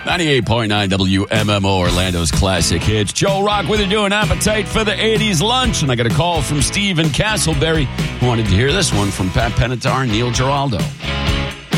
98.9 WMMO, Orlando's classic hits. Joe Rock with you doing Appetite for the 80s lunch. And I got a call from Steve in Castleberry who wanted to hear this one from Pat Benatar and Neil Giraldo.